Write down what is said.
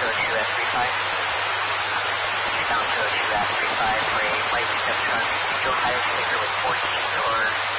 202S35. Down 202S35 for a flight step truck, Ohio sticker with 14 doors.